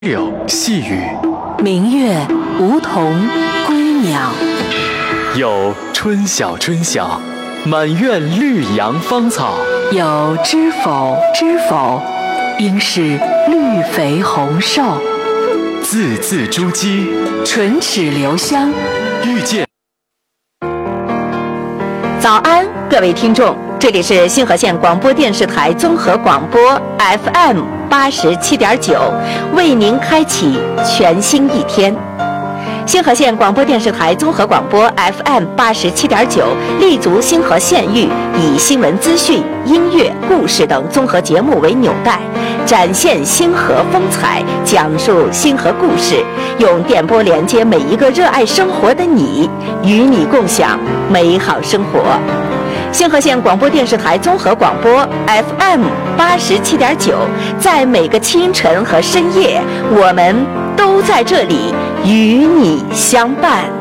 柳细雨， 明月梧桐归鸟。 有春晓春晓，满院绿杨芳草。 有知否知否，应是绿肥红瘦。 字字珠玑， 唇齿留香。 遇见。 早安，各位听众，这里是星河县广播电视台综合广播 FM87.9，为您开启全新一天。星河县广播电视台综合广播 FM87.9 立足星河县域，以新闻资讯、音乐、故事等综合节目为纽带，展现星河风采，讲述星河故事，用电波连接每一个热爱生活的你，与你共享美好生活。星河县广播电视台综合广播 FM87.9，在每个清晨和深夜，我们都在这里与你相伴。